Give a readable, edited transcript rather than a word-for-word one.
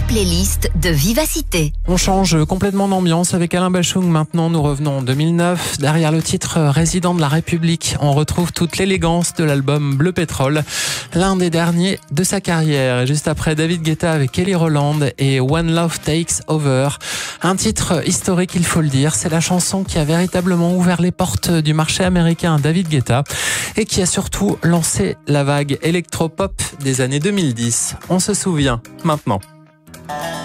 les playlists de Vivacité. On change complètement d'ambiance avec Alain Bachung. Maintenant, nous revenons en 2009. Derrière le titre Résident de la République, on retrouve toute l'élégance de l'album Bleu Pétrole, l'un des derniers de sa carrière. Et juste après, David Guetta avec Kelly Rowland et When Love Takes Over. Un titre historique, il faut le dire. C'est la chanson qui a véritablement ouvert les portes du marché américain à David Guetta et qui a surtout lancé la vague électropop des années 2010. On se souvient maintenant.